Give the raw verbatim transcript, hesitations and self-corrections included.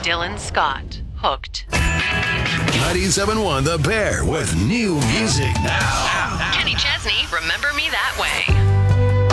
Dylan Scott, Hooked. ninety-seven point one The Bear with new music now. Kenny Chesney, Remember Me That Way.